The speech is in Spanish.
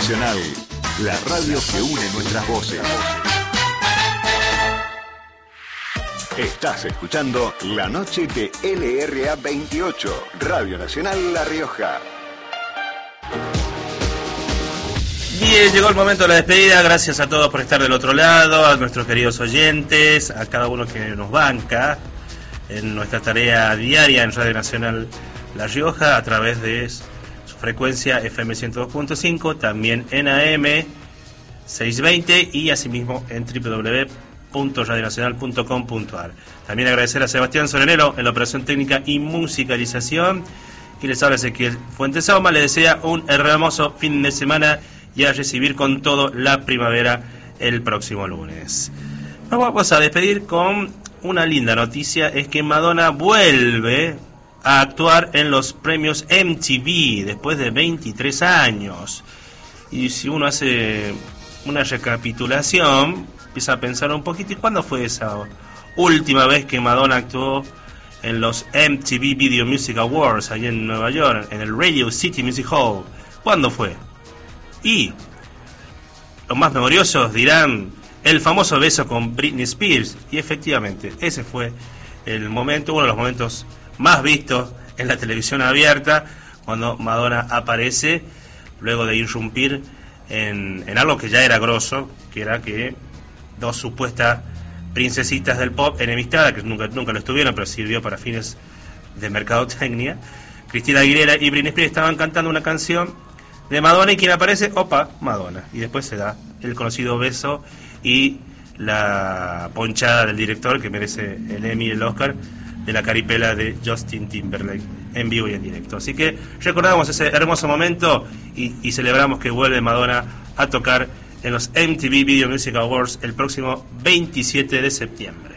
Nacional, la radio que une nuestras voces. Estás escuchando La Noche de LRA 28, Radio Nacional La Rioja. Bien, llegó el momento de la despedida. Gracias a todos por estar del otro lado, a nuestros queridos oyentes, a cada uno que nos banca en nuestra tarea diaria en Radio Nacional La Rioja a través de su frecuencia FM 102.5, también en AM 620 y asimismo en www.radionacional.com.ar. También agradecer a Sebastián Sorenero en la operación técnica y musicalización. Y les habla Ezequiel Fuentesoma. Les desea un hermoso fin de semana y a recibir con todo la primavera el próximo lunes. Nos vamos a despedir con una linda noticia. Es que Madonna vuelve a actuar en los premios MTV después de 23 años. Y si uno hace una recapitulación, empieza a pensar un poquito, ¿y cuándo fue esa última vez que Madonna actuó en los MTV Video Music Awards allá en Nueva York, en el Radio City Music Hall? ¿Cuándo fue? Y los más memoriosos dirán el famoso beso con Britney Spears. Y efectivamente, ese fue el momento, uno de los momentos más vistos en la televisión abierta, cuando Madonna aparece luego de irrumpir en algo que ya era grosso, que era que dos supuestas princesitas del pop enemistadas, que nunca lo estuvieron, pero sirvió para fines de mercadotecnia, Christina Aguilera y Britney Spears estaban cantando una canción de Madonna, y quien aparece, opa, Madonna, y después se da el conocido beso y la ponchada del director, que merece el Emmy y el Oscar, de la caripela de Justin Timberlake en vivo y en directo. Así que recordamos ese hermoso momento y celebramos que vuelve Madonna a tocar en los MTV Video Music Awards el próximo 27 de septiembre.